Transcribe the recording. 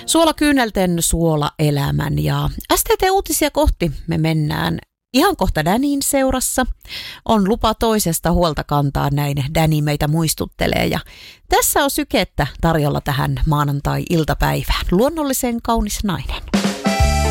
Suolakyynelten suolaelämän ja STT-uutisia kohti me mennään ihan kohta Danin seurassa. On lupa toisesta huolta kantaa, näin Dani meitä muistuttelee. Ja tässä on sykettä tarjolla tähän maanantai-iltapäivään. Luonnollisen kaunis nainen.